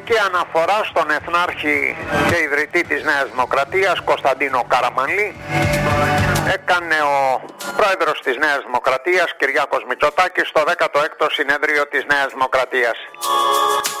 σημαντική αναφορά στον εθνάρχη και ιδρυτή της Νέας Δημοκρατίας, Κωνσταντίνο Καραμανλή, έκανε ο πρόεδρος της Νέας Δημοκρατίας, Κυριάκος Μητσοτάκης, στο 16ο συνέδριο της Νέας Δημοκρατίας.